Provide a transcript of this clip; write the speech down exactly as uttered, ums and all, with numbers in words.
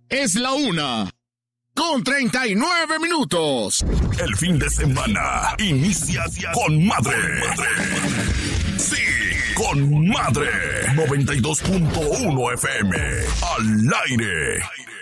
Es la una con treinta y nueve minutos. El fin de semana inicia con madre. Sí, con madre. noventa y dos punto uno F M. Al aire.